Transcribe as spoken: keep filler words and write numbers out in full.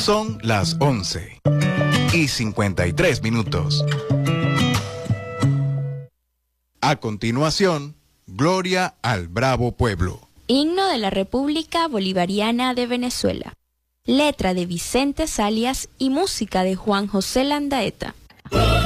Son las once y cincuenta y tres minutos. A continuación, Gloria al Bravo Pueblo. Himno de la República Bolivariana de Venezuela. Letra de Vicente Salias y música de Juan José Landaeta.